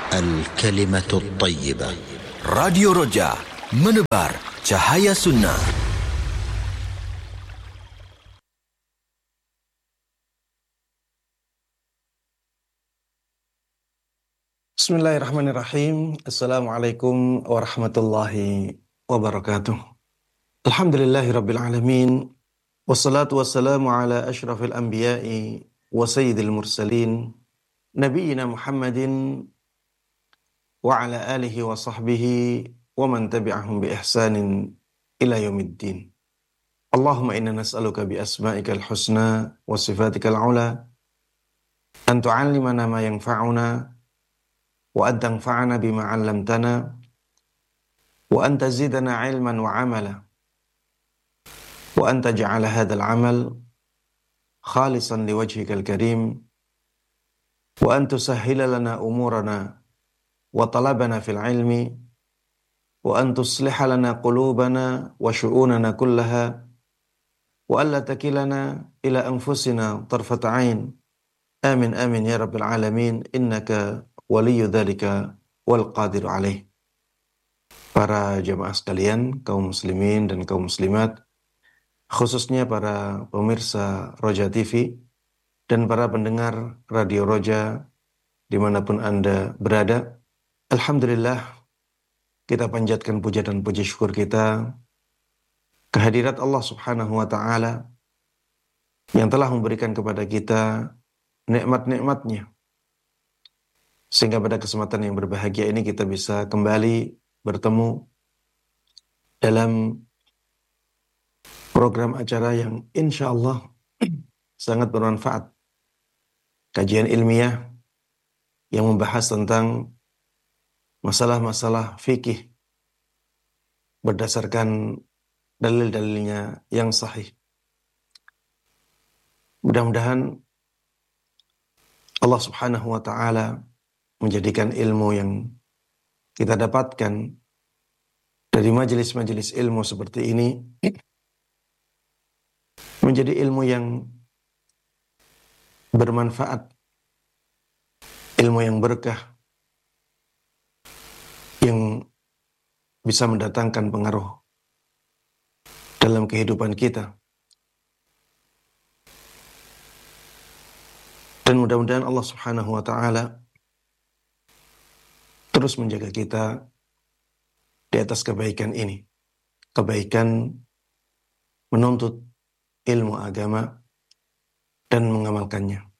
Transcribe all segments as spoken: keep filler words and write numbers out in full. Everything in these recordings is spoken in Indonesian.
الكلمة الطيبة. Radio Roja, menebar cahaya sunnah. Bismillahirrahmanirrahim. Assalamualaikum warahmatullahi wabarakatuh. Alhamdulillahi rabbil alamin. Wassalatu wassalamu ala ashrafil anbiya'i wa sayyidil mursalin. Nabiyyina Muhammadin wa ala alihi wa sahbihi wa man tabi'ahum bi ihsanin ila yaumiddin. Allahumma inna nas'aluka bi asma'ikal husna wa sifatikal ula an tu'allimana ma yanfa'una wa an tanfa'ana bima 'allamtana wa an tazidana 'ilman wa 'amala wa an taj'ala hadzal 'amal khalisan liwajhikal karim wa an tusahhila lana umurana wa talabana fil ilmi wa an tusliha lana qulubana wa syu'unana kullaha wa alla takilana ila anfusina tarfata 'ain. Amin amin ya rabbil alamin innaka waliyyu dzalika wal qadiru alaih. Para jamaah sekalian, kaum muslimin dan kaum muslimat, khususnya para pemirsa Roja T V dan para pendengar Radio Roja dimanapun Anda berada, alhamdulillah kita panjatkan puja dan puji syukur kita kehadirat Allah Subhanahu wa ta'ala yang telah memberikan kepada kita nikmat-nikmatnya, sehingga pada kesempatan yang berbahagia ini kita bisa kembali bertemu dalam program acara yang insya Allah sangat bermanfaat, kajian ilmiah yang membahas tentang masalah-masalah fikih berdasarkan dalil-dalilnya yang sahih. Mudah-mudahan Allah Subhanahu wa ta'ala menjadikan ilmu yang kita dapatkan dari majelis-majelis ilmu seperti ini menjadi ilmu yang bermanfaat, ilmu yang berkah, yang bisa mendatangkan pengaruh dalam kehidupan kita. Dan mudah-mudahan Allah Subhanahu wa ta'ala terus menjaga kita di atas kebaikan ini. Kebaikan menuntut ilmu agama dan mengamalkannya.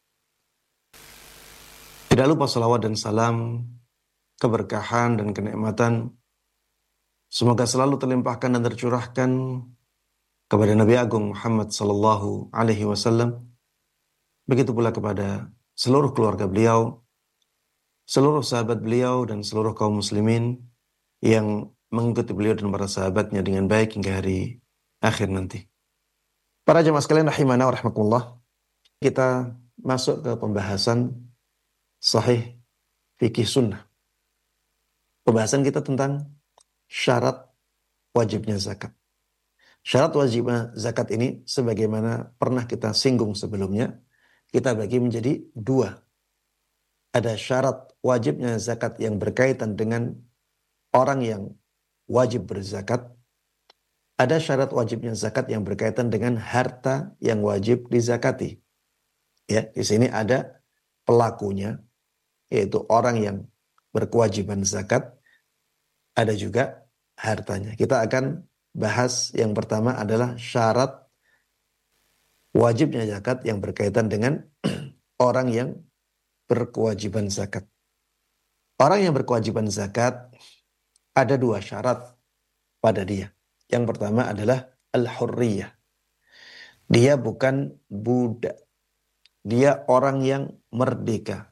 Tidak lupa salawat dan salam, keberkahan dan kenikmatan semoga selalu terlimpahkan dan tercurahkan kepada Nabi Agung Muhammad sallallahu alaihi wasallam. Begitu pula kepada seluruh keluarga beliau, seluruh sahabat beliau, dan seluruh kaum muslimin yang mengikuti beliau dan para sahabatnya dengan baik hingga hari akhir nanti. Para jemaah sekalian rahimana wa rahmatullah, kita masuk ke pembahasan sahih fikih sunnah. Pembahasan kita tentang syarat wajibnya zakat. Syarat wajibnya zakat ini sebagaimana pernah kita singgung sebelumnya, kita bagi menjadi dua. Ada syarat wajibnya zakat yang berkaitan dengan orang yang wajib berzakat. Ada syarat wajibnya zakat yang berkaitan dengan harta yang wajib dizakati. Ya, di sini ada pelakunya, yaitu orang yang berkewajiban zakat. Ada juga hartanya. Kita akan bahas yang pertama adalah syarat wajibnya zakat yang berkaitan dengan orang yang berkewajiban zakat. Orang yang berkewajiban zakat ada dua syarat pada dia. Yang pertama adalah al-hurriyah. Dia bukan budak. Dia orang yang merdeka.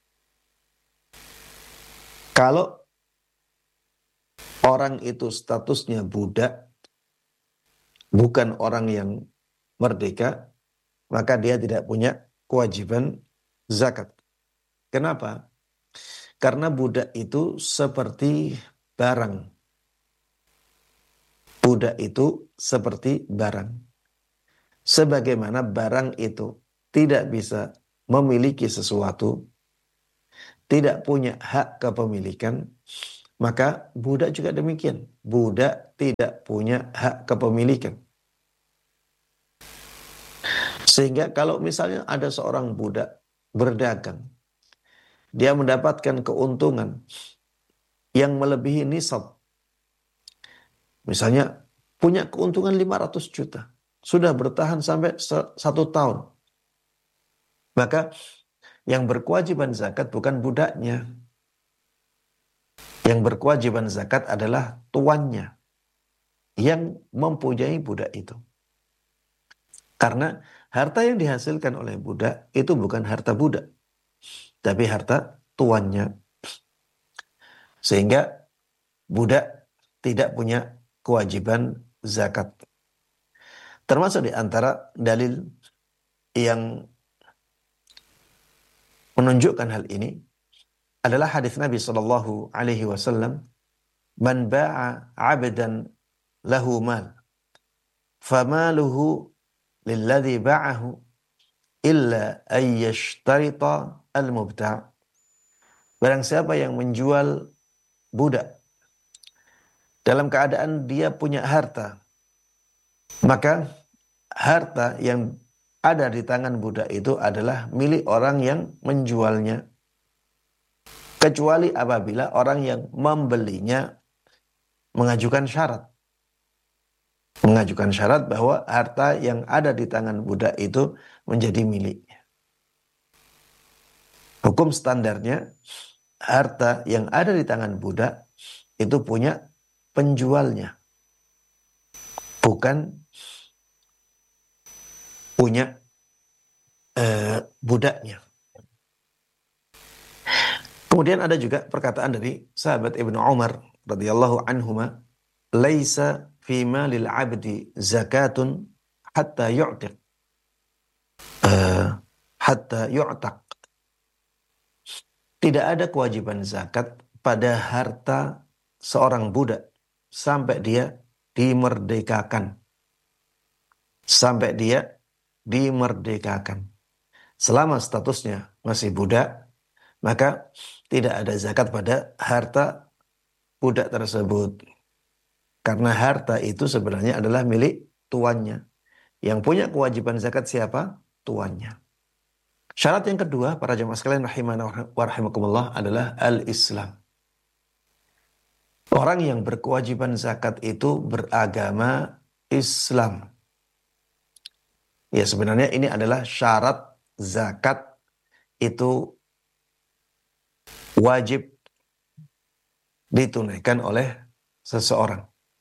Kalau orang itu statusnya budak, bukan orang yang merdeka, maka dia tidak punya kewajiban zakat. Kenapa? Karena budak itu seperti barang. Budak itu seperti barang. Sebagaimana barang itu tidak bisa memiliki sesuatu, tidak punya hak kepemilikan, maka budak juga demikian. Budak tidak punya hak kepemilikan. Sehingga kalau misalnya ada seorang budak berdagang, dia mendapatkan keuntungan yang melebihi nisab. Misalnya punya keuntungan lima ratus juta. Sudah bertahan sampai satu tahun. Maka yang berkewajiban zakat bukan budaknya. Yang berkewajiban zakat adalah tuannya yang mempunyai budak itu. Karena harta yang dihasilkan oleh budak itu bukan harta budak, tapi harta tuannya. Sehingga budak tidak punya kewajiban zakat. Termasuk di antara dalil yang menunjukkan hal ini adalah hadis Nabi sallallahu alaihi wasallam, "Man ba'a 'abdan lahu mal, famaluhu lilladzi ba'ahu illa an yashtarita al-mubta'." Barang siapa yang menjual budak dalam keadaan dia punya harta, maka harta yang ada di tangan budak itu adalah milik orang yang menjualnya, kecuali apabila orang yang membelinya mengajukan syarat. Mengajukan syarat bahwa harta yang ada di tangan budak itu menjadi miliknya. Hukum standarnya, harta yang ada di tangan budak itu punya penjualnya, bukan punya uh, budaknya. Kemudian ada juga perkataan dari sahabat Ibnu Umar radhiyallahu anhuma, "Laisa fi malil 'abdi zakatun hatta yu'tiq uh, hatta yu'taq." Tidak ada kewajiban zakat pada harta seorang budak sampai dia dimerdekakan. Sampai dia dimerdekakan. Selama statusnya masih budak, maka tidak ada zakat pada harta budak tersebut. Karena harta itu sebenarnya adalah milik tuannya. Yang punya kewajiban zakat siapa? Tuannya. Syarat yang kedua, para jemaah sekalian rahimana wa rahimakumullah, adalah al-Islam. Orang yang berkewajiban zakat itu beragama Islam. Ya, sebenarnya ini adalah syarat zakat itu wajib ditunaikan oleh seseorang.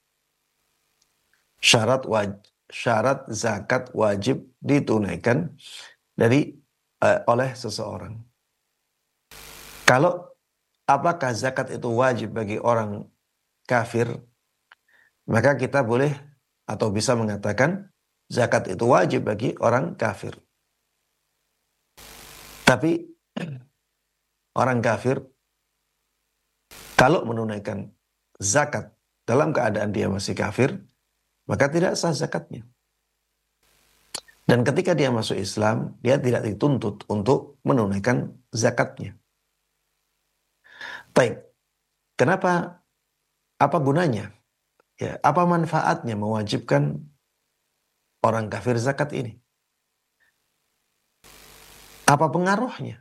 Syarat waj, syarat zakat wajib ditunaikan dari uh, oleh seseorang. Kalau apakah zakat itu wajib bagi orang kafir, maka kita boleh atau bisa mengatakan zakat itu wajib bagi orang kafir. Tapi orang kafir kalau menunaikan zakat dalam keadaan dia masih kafir, maka tidak sah zakatnya. Dan ketika dia masuk Islam, dia tidak dituntut untuk menunaikan zakatnya. Baik, kenapa? Apa gunanya? Ya, apa manfaatnya mewajibkan orang kafir zakat ini? Apa pengaruhnya?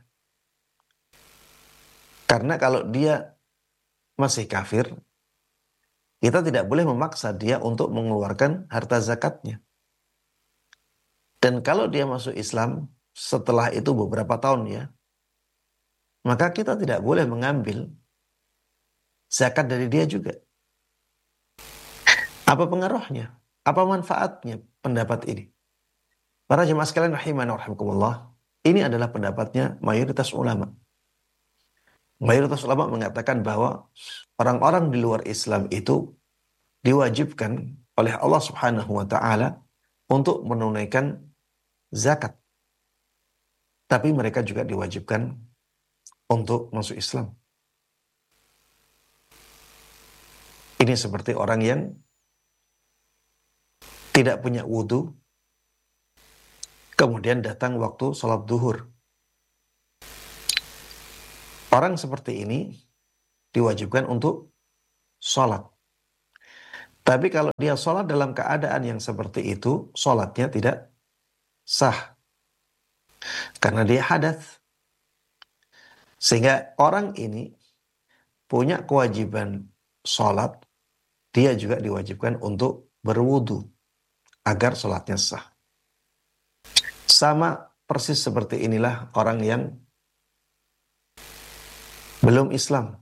Karena kalau dia masih kafir, kita tidak boleh memaksa dia untuk mengeluarkan harta zakatnya. Dan kalau dia masuk Islam setelah itu beberapa tahun ya, maka kita tidak boleh mengambil zakat dari dia juga. Apa pengaruhnya? Apa manfaatnya pendapat ini? Para jemaah sekalian rahimana wa rahimakumullah, ini adalah pendapatnya mayoritas ulama. Mayoritas ulama mengatakan bahwa orang-orang di luar Islam itu diwajibkan oleh Allah Subhanahu wa taala untuk menunaikan zakat. Tapi mereka juga diwajibkan untuk masuk Islam. Ini seperti orang yang tidak punya wudu, kemudian datang waktu sholat duhur. Orang seperti ini diwajibkan untuk sholat. Tapi kalau dia sholat dalam keadaan yang seperti itu, sholatnya tidak sah. Karena dia hadas. Sehingga orang ini punya kewajiban sholat, dia juga diwajibkan untuk berwudu agar sholatnya sah. Sama persis seperti inilah orang yang belum Islam,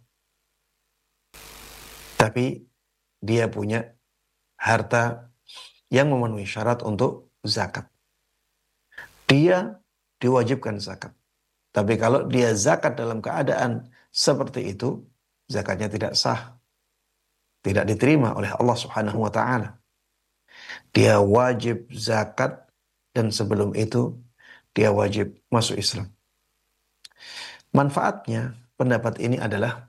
tapi dia punya harta yang memenuhi syarat untuk zakat. Dia diwajibkan zakat. Tapi kalau dia zakat dalam keadaan seperti itu, zakatnya tidak sah. Tidak diterima oleh Allah Subhanahu wa taala. Dia wajib zakat dan sebelum itu dia wajib masuk Islam. Manfaatnya pendapat ini adalah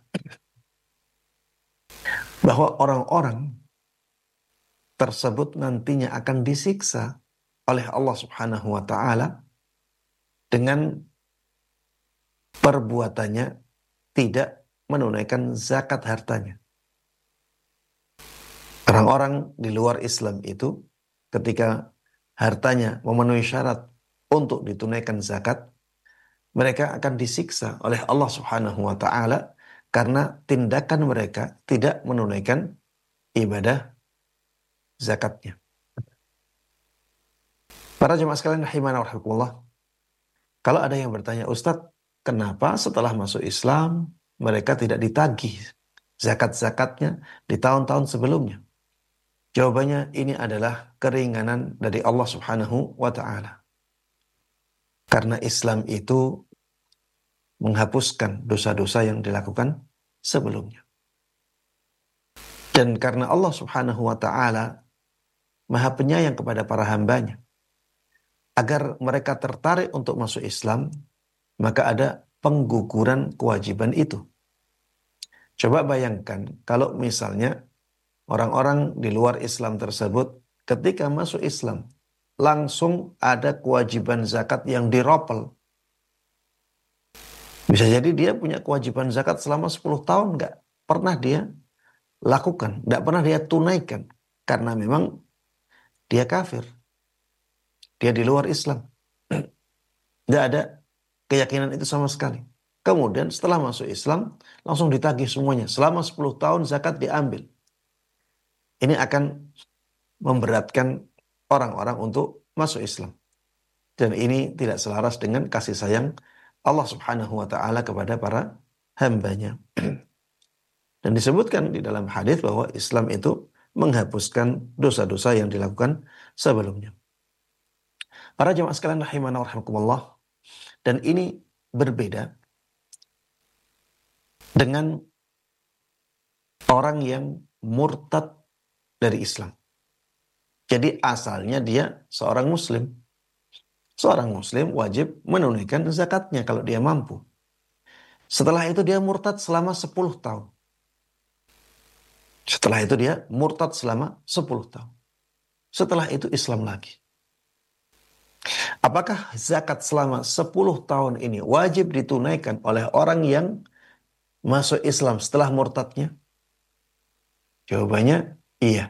bahwa orang-orang tersebut nantinya akan disiksa oleh Allah Subhanahu wa taala dengan perbuatannya tidak menunaikan zakat hartanya. Orang-orang di luar Islam itu ketika hartanya memenuhi syarat untuk ditunaikan zakat, mereka akan disiksa oleh Allah Subhanahu wa taala karena tindakan mereka tidak menunaikan ibadah zakatnya. Para jemaah sekalian rahimana wa rahimakumullah, kalau ada yang bertanya, Ustadz, kenapa setelah masuk Islam mereka tidak ditagih zakat-zakatnya di tahun-tahun sebelumnya? Jawabannya, ini adalah keringanan dari Allah Subhanahu wa taala. Karena Islam itu menghapuskan dosa-dosa yang dilakukan sebelumnya. Dan karena Allah Subhanahu wa taala Maha Penyayang kepada para hambanya, agar mereka tertarik untuk masuk Islam, maka ada pengguguran kewajiban itu. Coba bayangkan kalau misalnya orang-orang di luar Islam tersebut ketika masuk Islam langsung ada kewajiban zakat yang diropel. Bisa jadi dia punya kewajiban zakat selama sepuluh tahun nggak pernah dia lakukan, nggak pernah dia tunaikan karena memang dia kafir, dia di luar Islam, nggak ada keyakinan itu sama sekali. Kemudian setelah masuk Islam langsung ditagih semuanya, selama sepuluh tahun zakat diambil. Ini akan memberatkan orang-orang untuk masuk Islam. Dan ini tidak selaras dengan kasih sayang Allah Subhanahu wa taala kepada para hambanya. Dan disebutkan di dalam hadis bahwa Islam itu menghapuskan dosa-dosa yang dilakukan sebelumnya. Para jemaah sekalian rahimana wa rahimakumullah, dan ini berbeda dengan orang yang murtad dari Islam. Jadi asalnya dia seorang muslim. Seorang muslim wajib menunaikan zakatnya kalau dia mampu. Setelah itu dia murtad selama sepuluh tahun. Setelah itu dia murtad selama sepuluh tahun. Setelah itu Islam lagi. Apakah zakat selama sepuluh tahun ini wajib ditunaikan oleh orang yang masuk Islam setelah murtadnya? Jawabannya iya.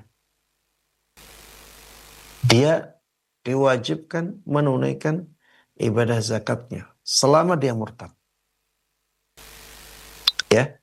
Dia diwajibkan menunaikan ibadah zakatnya selama dia murtad. Ya.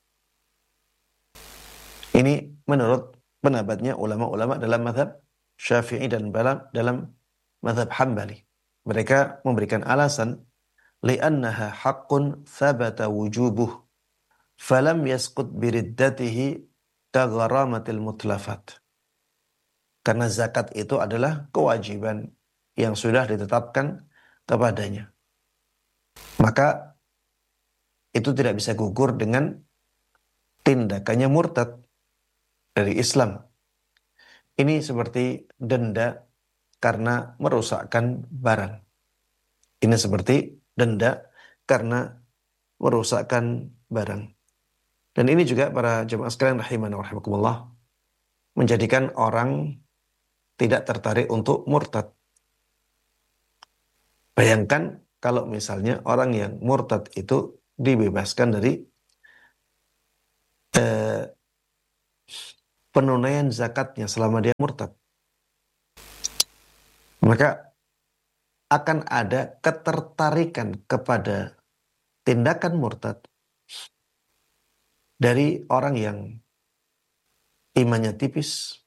Ini menurut pendapatnya ulama-ulama dalam mazhab Syafi'i dan dalam mazhab Hambali. Mereka memberikan alasan li'annaha haqqun thabata wujubuh falam yasqut biriddatihi kagharamatil mutlafat. Karena zakat itu adalah kewajiban yang sudah ditetapkan kepadanya. Maka itu tidak bisa gugur dengan tindakannya murtad dari Islam. Ini seperti denda karena merusakkan barang. Ini seperti denda karena merusakkan barang. Dan ini juga para jemaah sekalian rahimana wa rahimakumullah menjadikan orang tidak tertarik untuk murtad. Bayangkan kalau misalnya orang yang murtad itu dibebaskan dari eh, penunaian zakatnya selama dia murtad. Maka akan ada ketertarikan kepada tindakan murtad dari orang yang imannya tipis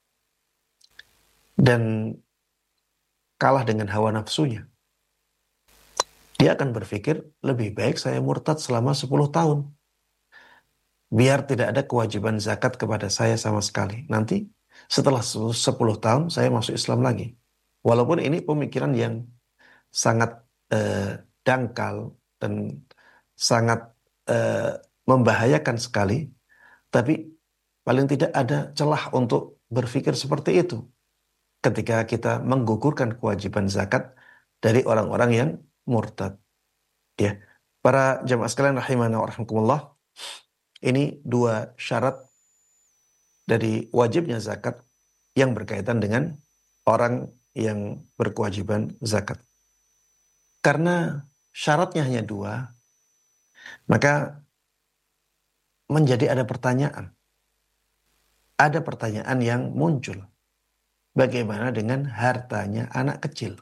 dan kalah dengan hawa nafsunya. Dia akan berpikir, lebih baik saya murtad selama sepuluh tahun. Biar tidak ada kewajiban zakat kepada saya sama sekali. Nanti setelah sepuluh tahun saya masuk Islam lagi. Walaupun ini pemikiran yang sangat eh, dangkal dan sangat eh, membahayakan sekali, tapi paling tidak ada celah untuk berpikir seperti itu ketika kita menggugurkan kewajiban zakat dari orang-orang yang murtad. Ya, para jamaah sekalian rahimana wa rahimakumullah, ini dua syarat dari wajibnya zakat yang berkaitan dengan orang yang berkewajiban zakat. Karena syaratnya hanya dua, maka menjadi ada pertanyaan. Ada pertanyaan yang muncul. Bagaimana dengan hartanya anak kecil?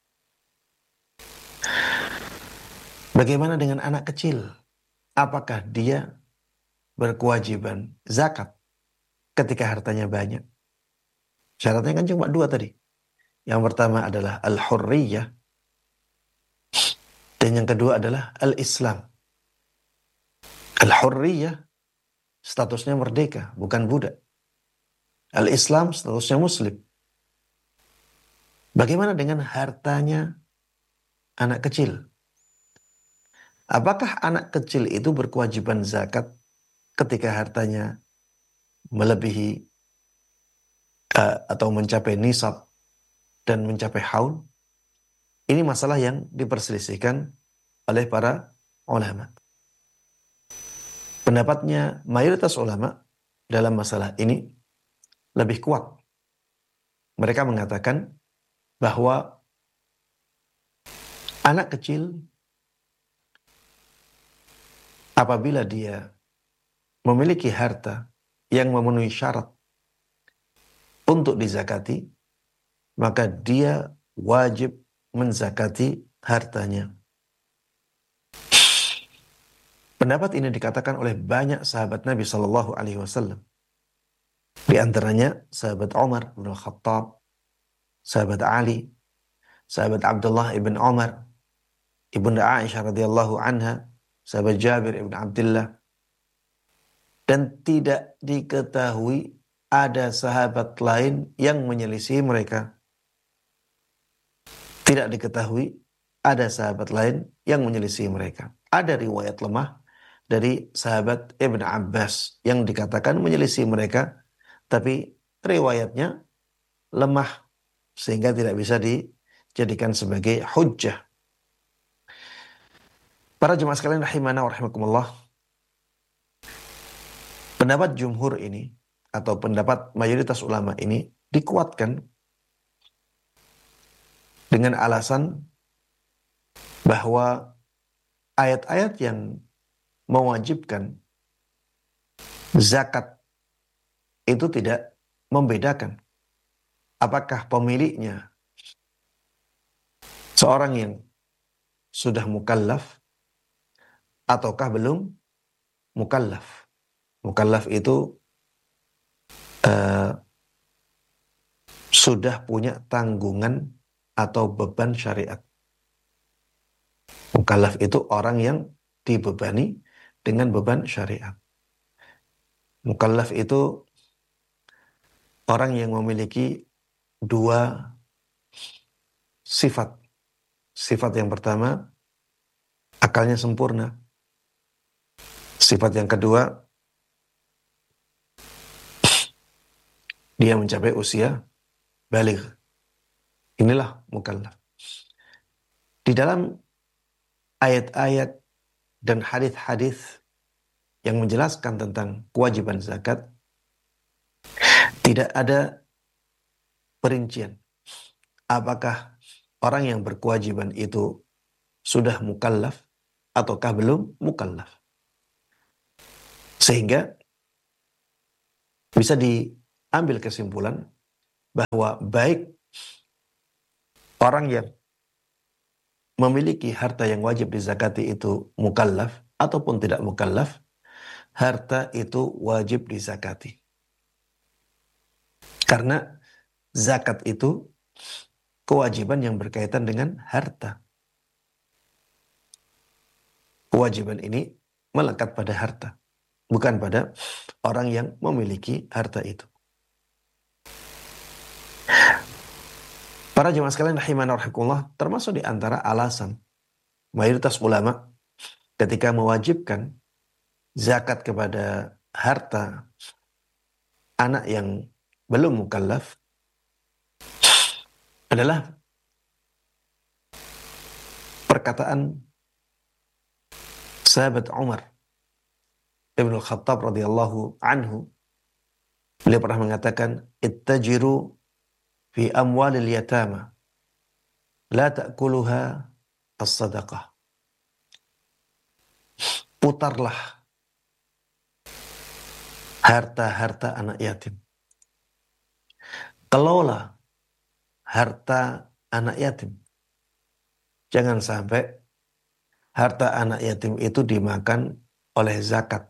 Bagaimana dengan anak kecil? Apakah dia berkewajiban zakat ketika hartanya banyak? Syaratnya kan cuma dua tadi. Yang pertama adalah al-hurriyah, dan yang kedua adalah al-Islam. Al-hurriyah statusnya merdeka, bukan budak. Al-Islam statusnya muslim. Bagaimana dengan hartanya anak kecil? Apakah anak kecil itu berkewajiban zakat ketika hartanya melebihi uh, atau mencapai nisab dan mencapai haul? Ini masalah yang diperselisihkan oleh para ulama. Pendapatnya mayoritas ulama dalam masalah ini lebih kuat. Mereka mengatakan bahwa anak kecil apabila dia memiliki harta yang memenuhi syarat untuk dizakati, maka dia wajib menzakati hartanya. Pendapat ini dikatakan oleh banyak sahabat Nabi Shallallahu Alaihi Wasallam. Di antaranya sahabat Umar bin Khattab, sahabat Ali, sahabat Abdullah ibn Umar, ibunda Aisyah radhiyallahu anha, sahabat Jabir ibn Abdullah. Dan tidak diketahui ada sahabat lain yang menyelisih mereka. Tidak diketahui ada sahabat lain yang menyelisih mereka. Ada riwayat lemah dari sahabat Ibn Abbas yang dikatakan menyelisih mereka, tapi riwayatnya lemah sehingga tidak bisa dijadikan sebagai hujjah. Para jemaah sekalian rahimana wa rahimakumullah, pendapat jumhur ini atau pendapat mayoritas ulama ini dikuatkan dengan alasan bahwa ayat-ayat yang mewajibkan zakat itu tidak membedakan apakah pemiliknya seorang yang sudah mukallaf ataukah belum mukallaf. Mukallaf itu uh, sudah punya tanggungan atau beban syariat. Mukallaf itu orang yang dibebani dengan beban syariat. Mukallaf itu orang yang memiliki dua sifat. Sifat yang pertama, akalnya sempurna. Sifat yang kedua, dia mencapai usia baligh. Inilah mukallaf. Di dalam ayat-ayat dan hadis-hadis yang menjelaskan tentang kewajiban zakat, tidak ada perincian apakah orang yang berkewajiban itu sudah mukallaf ataukah belum mukallaf. Sehingga bisa diambil kesimpulan bahwa baik orang yang memiliki harta yang wajib dizakati itu mukallaf ataupun tidak mukallaf, harta itu wajib dizakati. Karena zakat itu kewajiban yang berkaitan dengan harta. Kewajiban ini melekat pada harta, bukan pada orang yang memiliki harta itu. Para jemaah sekalian rahimana rahimakumullah, termasuk di antara alasan mayoritas ulama ketika mewajibkan zakat kepada harta anak yang belum mukallaf adalah perkataan sahabat Umar Ibn Khattab radhiyallahu anhu. Beliau pernah mengatakan, ittajiru fi amwalil yatama la ta'kuluha as-sadaqah. Putarlah harta-harta anak yatim. Kelola harta anak yatim. Jangan sampai harta anak yatim itu dimakan oleh zakat.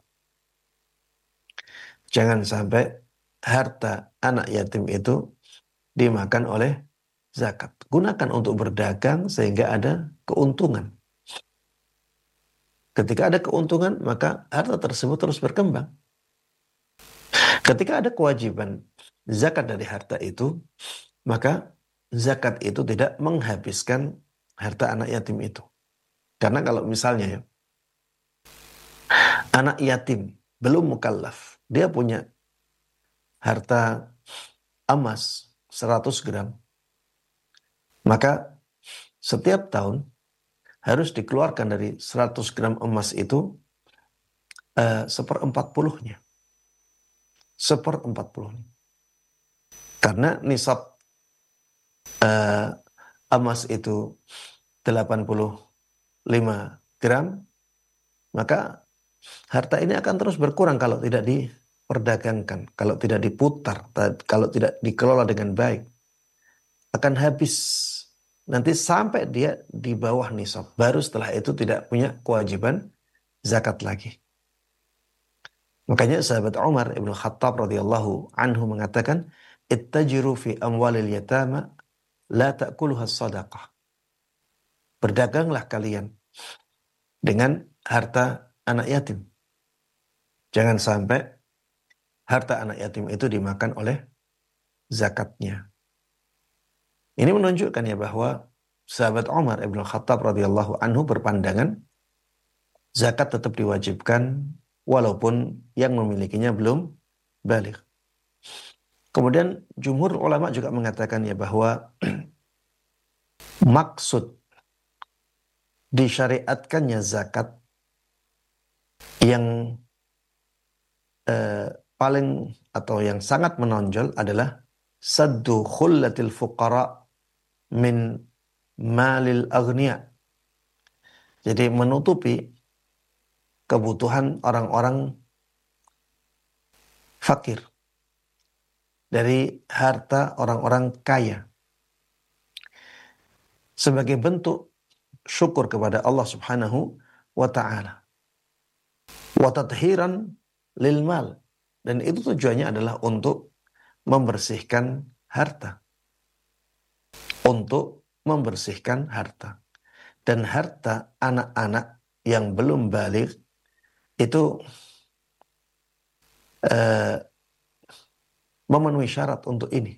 Jangan sampai harta anak yatim itu dimakan oleh zakat. Gunakan untuk berdagang sehingga ada keuntungan. Ketika ada keuntungan, maka harta tersebut terus berkembang. Ketika ada kewajiban zakat dari harta itu, maka zakat itu tidak menghabiskan harta anak yatim itu. Karena kalau misalnya ya, anak yatim belum mukallaf, dia punya harta emas seratus gram, maka setiap tahun harus dikeluarkan dari seratus gram emas itu uh, seperempat puluhnya. Seperempat puluhnya. Karena nisab uh, emas itu delapan puluh lima gram, maka harta ini akan terus berkurang kalau tidak diperdagangkan, kalau tidak diputar, kalau tidak dikelola dengan baik. Akan habis nanti sampai dia di bawah nisab. Baru setelah itu tidak punya kewajiban zakat lagi. Makanya sahabat Umar Ibn Khattab radhiyallahu anhu mengatakan, ittajiru fi amwalil yatama la ta'kuluha sadaqah. Berdaganglah kalian dengan harta anak yatim. Jangan sampai harta anak yatim itu dimakan oleh zakatnya. Ini menunjukkan ya bahwa sahabat Umar Ibn Khattab radhiyallahu anhu berpandangan zakat tetap diwajibkan walaupun yang memilikinya belum baligh. Kemudian jumhur ulama juga mengatakan ya bahwa maksud disyariatkannya zakat yang eh, paling atau yang sangat menonjol adalah saddu khullatil fuqara min malil aghniya. Jadi menutupi kebutuhan orang-orang fakir dari harta orang-orang kaya sebagai bentuk syukur kepada Allah Subhanahu wa ta'ala. Wa tadhiran lil mal, dan itu tujuannya adalah untuk membersihkan harta. Untuk membersihkan harta. Dan harta anak-anak yang belum baligh itu uh, memenuhi syarat untuk ini.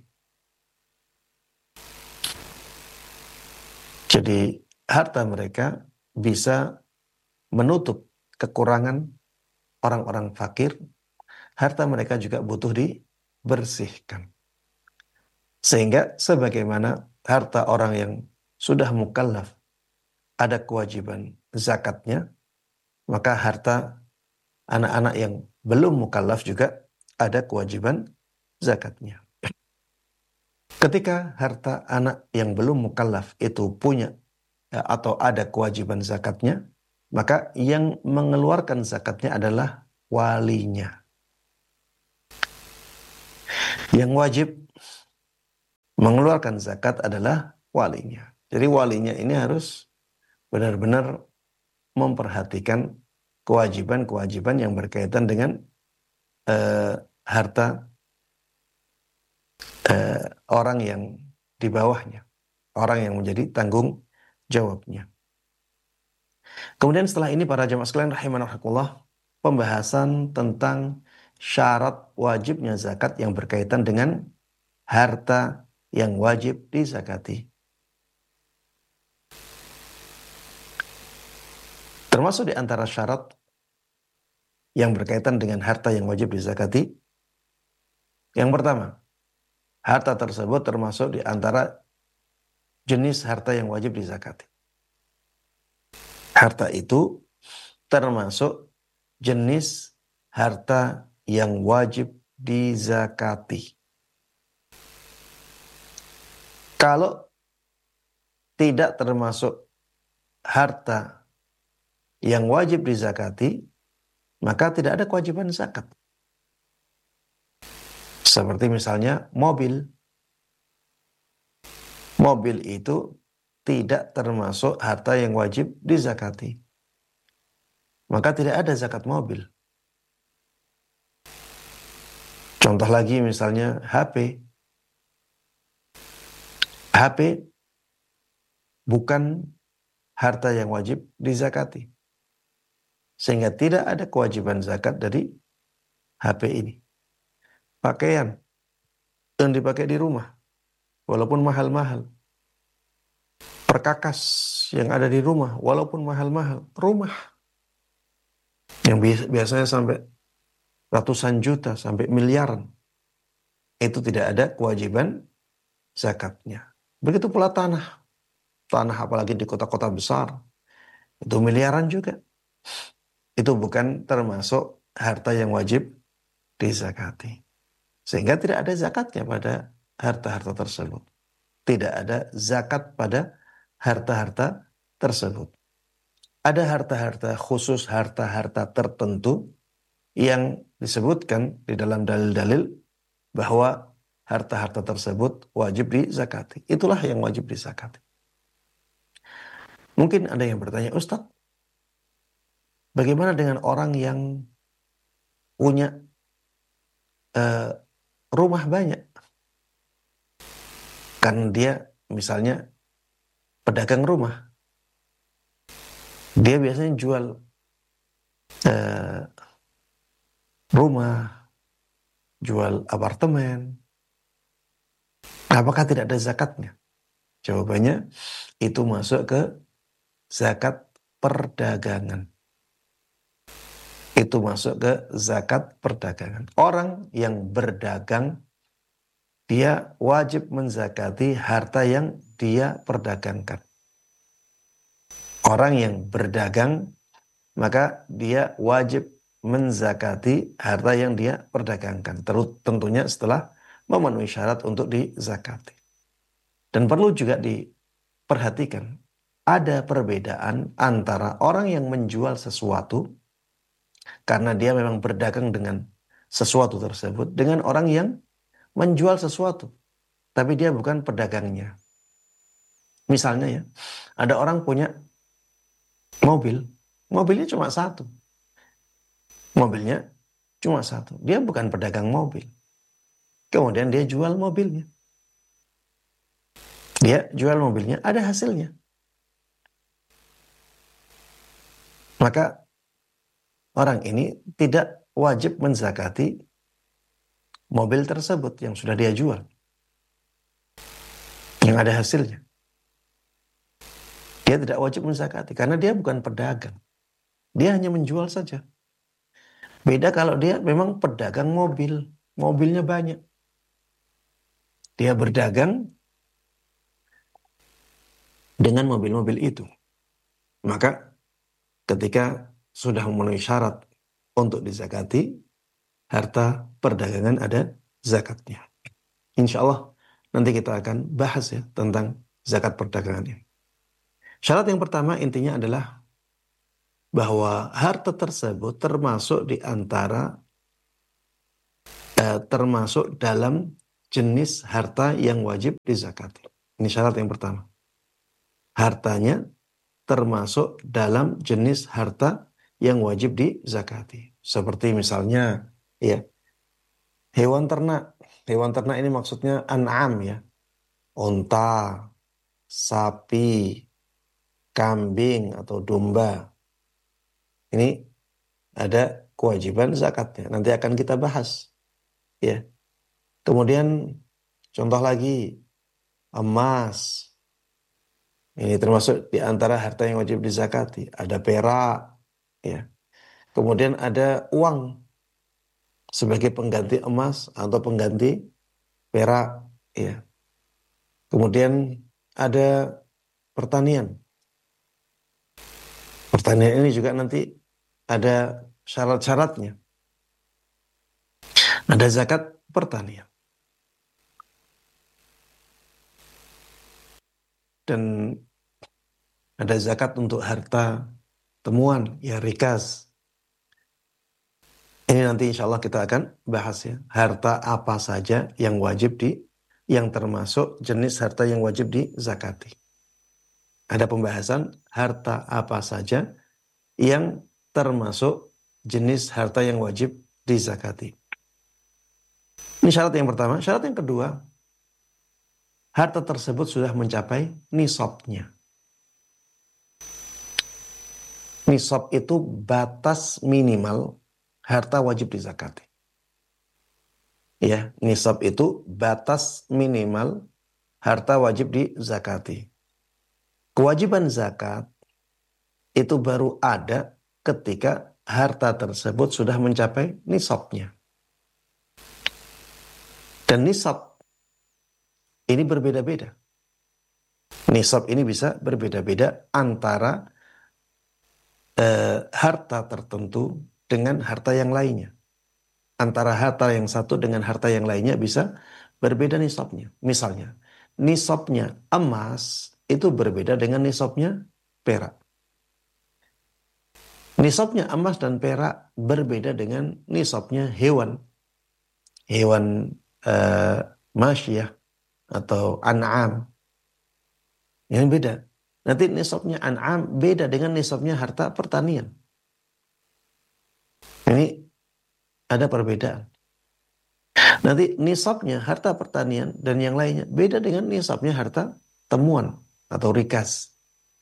Jadi harta mereka bisa menutup kekurangan orang-orang fakir. Harta mereka juga butuh dibersihkan. Sehingga sebagaimana harta orang yang sudah mukallaf ada kewajiban zakatnya, maka harta anak-anak yang belum mukallaf juga ada kewajiban zakatnya. Ketika harta anak yang belum mukallaf itu punya ya, atau ada kewajiban zakatnya, maka yang mengeluarkan zakatnya adalah walinya. Yang wajib mengeluarkan zakat adalah walinya. Jadi walinya ini harus benar-benar memperhatikan kewajiban-kewajiban yang berkaitan dengan uh, harta uh, orang yang di bawahnya, orang yang menjadi tanggung jawabnya. Kemudian setelah ini para jamaah sekalian rahimanahumullah, pembahasan tentang syarat wajibnya zakat yang berkaitan dengan harta yang wajib dizakati. Termasuk di antara syarat yang berkaitan dengan harta yang wajib dizakati, yang pertama, harta tersebut termasuk di antara jenis harta yang wajib dizakati. Harta itu termasuk jenis harta yang wajib dizakati. Kalau tidak termasuk harta yang wajib dizakati, maka tidak ada kewajiban zakat. Seperti misalnya mobil. Mobil itu tidak termasuk harta yang wajib dizakati. Maka tidak ada zakat mobil. Contoh lagi misalnya H P. H P bukan harta yang wajib dizakati. Sehingga tidak ada kewajiban zakat dari H P ini. Pakaian yang dipakai di rumah, walaupun mahal-mahal. Perkakas yang ada di rumah, walaupun mahal-mahal. Rumah yang biasanya sampai ratusan juta, sampai miliaran. Itu tidak ada kewajiban zakatnya. Begitu pula tanah. Tanah apalagi di kota-kota besar. Itu miliaran juga. Itu bukan termasuk harta yang wajib dizakati. Sehingga tidak ada zakatnya pada harta-harta tersebut. Tidak ada zakat pada harta-harta tersebut. Ada harta-harta khusus, harta-harta tertentu yang disebutkan di dalam dalil-dalil bahwa harta-harta tersebut wajib dizakati. Itulah yang wajib dizakati. Mungkin ada yang bertanya, Ustadz, bagaimana dengan orang yang punya uh, rumah banyak? Kan dia misalnya pedagang rumah. Dia biasanya jual uh, rumah, jual apartemen. Apakah tidak ada zakatnya? Jawabannya, itu masuk ke zakat perdagangan. Itu masuk ke zakat perdagangan. Orang yang berdagang, dia wajib menzakati harta yang dia perdagangkan. Orang yang berdagang, maka dia wajib menzakati harta yang dia perdagangkan. Terus tentunya setelah memenuhi syarat untuk dizakati. Dan perlu juga diperhatikan, ada perbedaan antara orang yang menjual sesuatu karena dia memang berdagang dengan sesuatu tersebut, dengan orang yang menjual sesuatu tapi dia bukan pedagangnya. Misalnya ya, ada orang punya mobil, mobilnya cuma satu. Mobilnya cuma satu. Dia bukan pedagang mobil. Kemudian dia jual mobilnya. Dia jual mobilnya, ada hasilnya. Maka orang ini tidak wajib menzakati mobil tersebut yang sudah dia jual, yang ada hasilnya. Dia tidak wajib menzakati karena dia bukan pedagang. Dia hanya menjual saja. Beda kalau dia memang pedagang mobil, mobilnya banyak. Dia berdagang dengan mobil-mobil itu. Maka ketika sudah memenuhi syarat untuk dizakati, harta perdagangan ada zakatnya. Insya Allah nanti kita akan bahas ya tentang zakat perdagangan ini. Syarat yang pertama intinya adalah bahwa harta tersebut termasuk di antara eh, termasuk dalam jenis harta yang wajib dizakati. Ini syarat yang pertama. Hartanya termasuk dalam jenis harta yang wajib dizakati. Seperti misalnya, ya, hewan ternak. Hewan ternak ini maksudnya an'am, ya. Unta, sapi, kambing atau domba. Ini ada kewajiban zakatnya. Nanti akan kita bahas, ya. Kemudian contoh lagi, emas. Ini termasuk di antara harta yang wajib dizakati. Ada perak, ya. Kemudian ada uang sebagai pengganti emas atau pengganti perak, ya. Kemudian ada pertanian. Pertanian ini juga nanti ada syarat-syaratnya. Ada zakat pertanian. Dan ada zakat untuk harta temuan, ya, rikas. Ini nanti insya Allah kita akan bahas, ya. Harta apa saja yang wajib di, yang termasuk jenis harta yang wajib dizakati. Ada pembahasan harta apa saja yang termasuk jenis harta yang wajib dizakati. Ini syarat yang pertama. Syarat yang kedua, harta tersebut sudah mencapai nisabnya. Nisab itu batas minimal harta wajib dizakati. Ya, nisab itu batas minimal harta wajib dizakati. Kewajiban zakat itu baru ada ketika harta tersebut sudah mencapai nisabnya. Dan nisab ini berbeda-beda. Nisab ini bisa berbeda-beda antara eh, harta tertentu dengan harta yang lainnya. Antara harta yang satu dengan harta yang lainnya bisa berbeda nisabnya. Misalnya, nisabnya emas itu berbeda dengan nisabnya perak. Nisabnya emas dan perak berbeda dengan nisabnya hewan. Hewan uh, masyiyah atau an'am. Yang beda. Nanti nisabnya an'am beda dengan nisabnya harta pertanian. Ini ada perbedaan. Nanti nisabnya harta pertanian dan yang lainnya beda dengan nisabnya harta temuan atau rikas.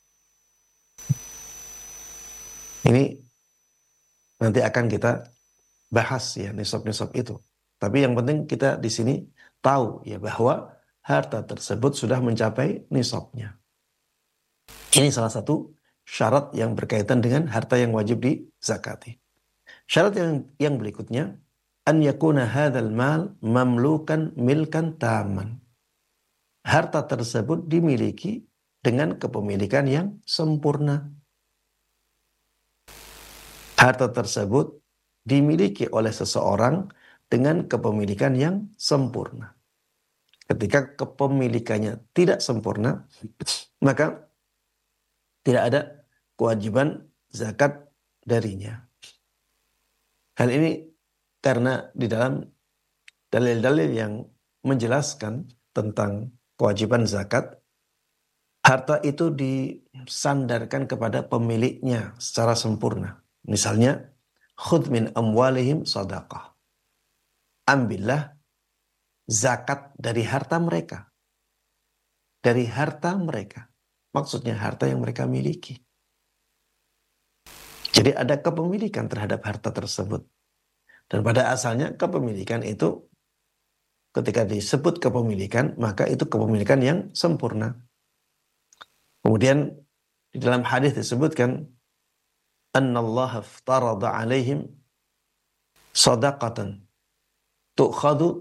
Ini nanti akan kita bahas, ya, nisab-nisab itu. Tapi yang penting kita di sini tahu, ya, bahwa harta tersebut sudah mencapai nisabnya. Ini salah satu syarat yang berkaitan dengan harta yang wajib dizakati. Syarat yang yang berikutnya, an yakuna hadzal mal mamlukan milkan taman. Harta tersebut dimiliki dengan kepemilikan yang sempurna. Harta tersebut dimiliki oleh seseorang dengan kepemilikan yang sempurna. Ketika kepemilikannya tidak sempurna, maka tidak ada kewajiban zakat darinya. Hal ini karena di dalam dalil-dalil yang menjelaskan tentang kewajiban zakat, harta itu disandarkan kepada pemiliknya secara sempurna. Misalnya, khudh min amwalihim sadaqah. Ambillah zakat dari harta mereka. Dari harta mereka. Maksudnya harta yang mereka miliki. Jadi ada kepemilikan terhadap harta tersebut. Dan pada asalnya kepemilikan itu, ketika disebut kepemilikan, maka itu kepemilikan yang sempurna. Kemudian di dalam hadis disebutkan, annallaha aftarada alaihim sadaqatan tu'khadu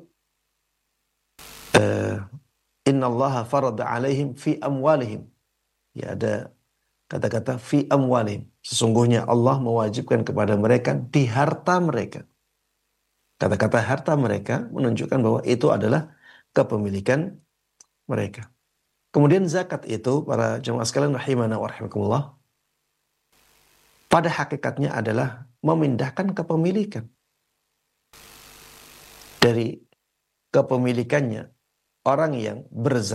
uh, innallaha farada alaihim fi amwalihim. Ya, ada kata-kata fi amwalihim. Sesungguhnya Allah mewajibkan kepada mereka di harta mereka. Kata-kata harta mereka menunjukkan bahwa itu adalah kepemilikan mereka. Kemudian zakat itu, para jemaah sekalian rahimana wa rahimakumullah, pada hakikatnya adalah memindahkan kepemilikan. Dari kepemilikannya orang yang berzakat